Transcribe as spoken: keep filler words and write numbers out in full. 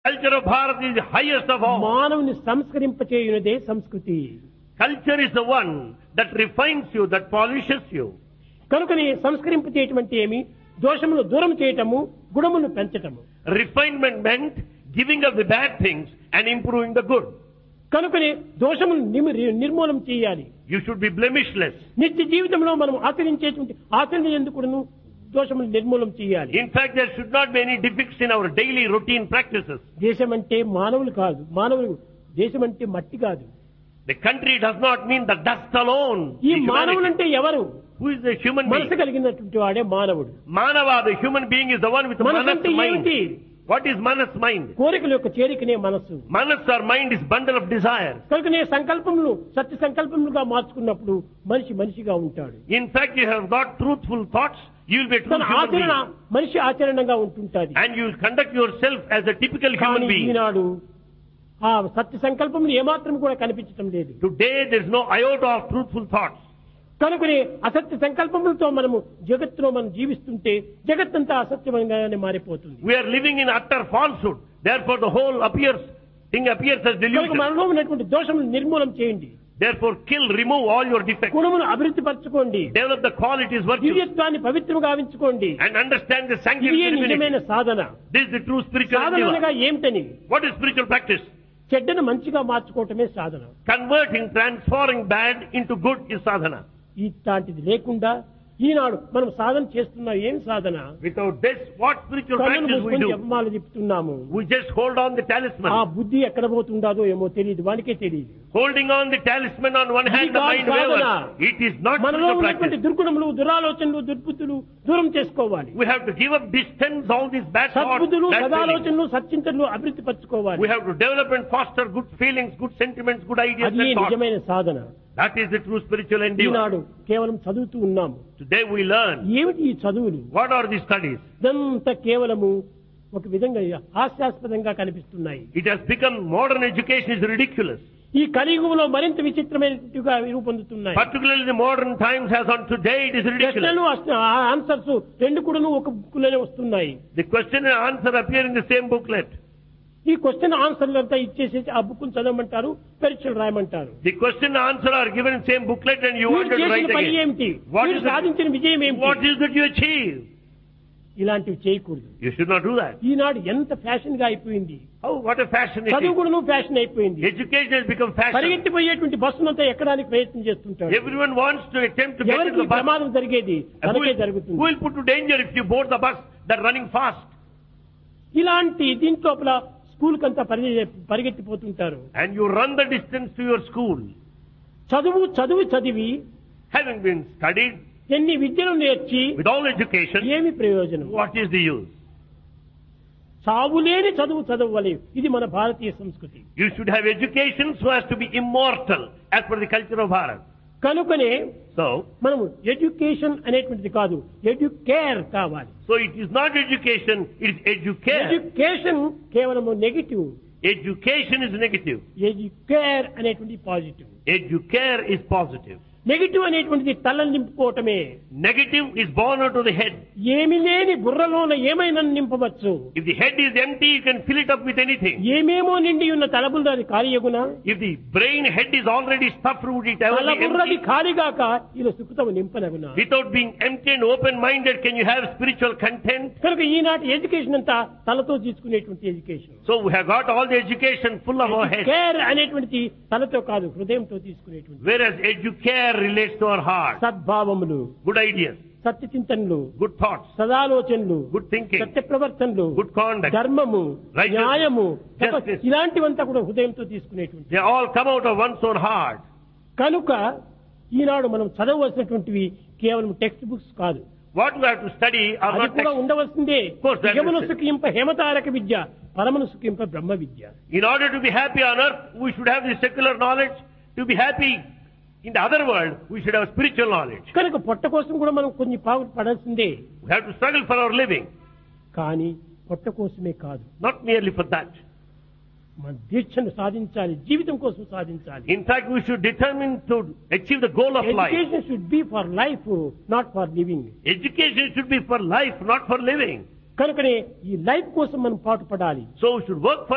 Culture of Bharat is the highest of all. మానవుని సంస్కరింపచేయునదే సంస్కృతి. Culture is the one that refines you, that polishes you. కనుకనే సంస్కరింపచేయటం ఏమి? దోషములు దూరం చేయటము, గుణములు పెంచటము. Refinement meant giving up the bad things and improving the good. కనుకనే దోషములు నిమి- నిర్మూలన చేయాలి. You should be blemishless. నిత్య జీవితంలో మనం ఆచరించేటువంటి ఆచరణ ఎందుకును దోషములు నిర్మూలన చేయాలి. In fact, there should not be any defects in our daily routine practices. దేశం అంటే మానవులు కాదు, మానవులు దేశం అంటే మట్టి కాదు. The country does not mean the dust alone. ఈ The మానవులు humanity. అంటే ఎవరు? Who is the human మనసు being? కలిగినటువంటి వాడే మానవుడు. Manava, the human being, is the one with మనసు manas అంటే mind. ఏమిటి? What is manas mind? కోరికల యొక్క చేరికనే మనస్సు. Manas or mind is bundle of desire. కనుక నే సంకల్పములు సత్య సంకల్పములుగా మార్చుకున్నప్పుడు మనిషి మనిషిగా ఉంటాడు. In fact, you have got truthful thoughts, you will be a true తన human ఆచరణ being. మనిషి ఆచరణంగా ఉంటుంటాది. And you will conduct yourself as a typical human కానీ being. ఈనాడు ఆ సత్య సంకల్పములు ఏమాత్రం కూడా కనిపించటం లేదు. Today, there is no iota of truthful thoughts. కనుకనే అసత్య సంకల్పములతో మనము జగత్తులో మనం జీవిస్తుంటే జగత్తంతా అసత్యమంగానే మారిపోతుంది. We are living in utter falsehood. Therefore, the whole appears, thing appears as కనుక delusion. మనలో ఉన్నటువంటి దోషములు నిర్మూలన చేయండి. Therefore, kill, remove all your defects. గుణమును అభివృద్ధి పరచుకోండి. Develop the qualities, virtues, దివ్యత్వాన్ని పవిత్రంగా గావించుకోండి. and understand the sanctity ఇదే of divinity. నిజమైన సాధన. This is the true spiritual Sadhana endeavor. అనగా ఏమిటని? What is spiritual practice? చెడ్డను మంచిగా మార్చుకోవటమే సాధన. Converting, transforming bad into good is sadhana. ఇట్లాంటిది లేకుండా ఈనాడు మనం సాధన చేస్తున్నాం. ఏం సాధన? Without this, what spiritual కళ్ళను practice we మూసుకొని do? జపమాల చెప్తున్నాము. We just hold on the ఆ talisman. బుద్ధి ఎక్కడ పోతుండాదో ఏమో తెలియదు, వానికే తెలియదు. Holding on the talisman on one hand, the కాదు mind Sadhana. wavers. It is not మనలో spiritual ఉన్నటువంటి practice. దుర్గుణములు, దురాలోచనలు, దుర్బుద్ధులు దూరం చేసుకోవాలి. We have to give up, distance all these bad thoughts, సద్బుద్ధులు, bad feelings. సదాలోచనలు, సచ్చింతనలు అభివృద్ధి పరచుకోవాలి. We have to develop and foster good feelings, good sentiments, good ideas అది and thoughts. నిజమైన సాధన. That is the true spiritual endeavor. ఈనాడు కేవలం చదువుతూ ఉన్నాము. Today we learn. ఏమిటి ఈ చదువులు? What are these studies? ఇదంతా కేవలము ఒక విధంగా హాస్యాస్పదంగా కనిపిస్తున్నాయి. It has become, modern education is ridiculous. ఈ కలియుగంలో మరింత విచిత్రమైనట్టుగా రూపొందుతున్నాయి. Particularly the modern times as on today, it is ridiculous. ప్రశ్నలు ఆన్సర్స్ రెండు కూడాను ఒక బుక్ లోనే వస్తున్నాయి. The question and answer appear in the same booklet. ఈ క్వశ్చన్ ఆన్సర్లు అంతా ఇచ్చేసి ఆ బుక్ చదవమంటారు, పరీక్షలు రాయమంటారు. The question and answer are given in same booklet and you మీరు want to చేసిన write పని again. ఏమిటి? What మీరు is it? సాధించిన విజయం ఏమిటి? What is that you achieve? ఇలాంటివి చేయకూడదు. You should not do that. ఈనాడు ఎంత ఫ్యాషన్ గా అయిపోయింది. Oh, what a fashion it చదువు is. కూడా ఫ్యాషన్ అయిపోయింది. Education has become fashion. పరిగెత్తిపోయేటువంటి బస్సునంతా ఎక్కడానికి ప్రయత్నం చేస్తుంటాడు. Everyone wants to attempt to get into ఎవరికి the bus. ప్రమాదం జరిగేది Who తనకే will, who జరుగుతుంది. will put to danger if you board the bus that running fast? ఇలాంటి దీంట్లోపల స్కూల్ కంతా పరిగె- పరిగెత్తిపోతుంటారు. And you run the distance to your school. చదువు చదువు చదివి Having been studied ఎన్ని విద్యలు నేర్చి with all education, ఏమి ప్రయోజనం? what is the use? సావులేని చదువు చదవలే. ఇది మన భారతీయ సంస్కృతి. You should have education so as to be immortal as per the culture of Bharat. కనుకనే So, మనము ఎడ్యుకేషన్ అనేటువంటిది కాదు, ఎడ్యుకేర్ కావాలి. so it is not education, it is educare. Education కేవలము negative, Education is negative. Educare అనేటువంటి positive. Educare is positive. Negative అనేటువంటిది తలని నింపుకోవటమే. Negative is born out of the head. ఏమి లేని బుర్రలోన ఏమైనా నింపవచ్చు. If the head is empty, you can fill it up with anything. ఏమేమో నిండి ఉన్న తలబుర్ర అది ఖాళీయగునా? If the brain head is already stuffed with it, ever be తలబుర్రది empty. ఖాళీగాక ఇలా సుఖతం నింపనగునా? Without being empty and open-minded, can you have spiritual content? కనుక ఈనాటి education అంతా తలతో తీసుకునేటువంటి education. So we have got all the education full of our head. Care అనేటువంటిది తలతో కాదు, హృదయంతో తీసుకునేటువంటి. Whereas educare relates to our heart. సద్భావములు, Good ideas, Satya చింతనలు, good thoughts, సదాలోచనలు, good thinking, సత్య ప్రవర్తనలు, good conduct. ధర్మము, Righteousness, న్యాయము, justice. ఇలాంటివంతా కూడా హృదయంతో తీసుకునేటువంటి. They all come out of one's own heart. కనుక ఈనాడు మనం చదవవలసినటువంటివి కేవలం టెక్స్ట్ బుక్స్ కాదు, What we have to study are అది not కూడా texts. ఉండవలసిందే. course, that is యమును it. సుఖింప హేమతారక Vidya, పరమను సుఖింప Brahma Vidya. In order to be happy on earth, we should have the secular knowledge. To be happy in the other world, we should have spiritual knowledge. కనుక పొట్ట కోసం కూడా మనం కొన్ని పావులు పడాల్సిందే. We have to struggle for our living, కానీ పొట్ట కోసమే కాదు, not merely for that. మన దీక్షను సాధించాలి, జీవితం కోసం సాధించాలి. In fact, we should determine to achieve the goal of life. Education should be for life, not for living. Education should be for life, not for living. కనుకనే ఈ life కోసం మనం పాటుపడాలి. So we should work for